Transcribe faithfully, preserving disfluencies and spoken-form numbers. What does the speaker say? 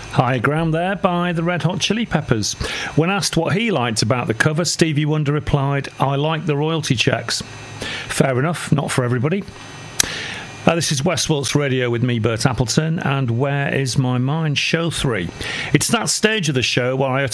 High Ground there by the Red Hot Chili Peppers. When asked what he liked about the cover, Stevie Wonder replied, "I like the royalty checks." Fair enough, not for everybody. Uh, this is West Waltz Radio with me, Bert Appleton, and Where Is My Mind, Show three. It's that stage of the show where I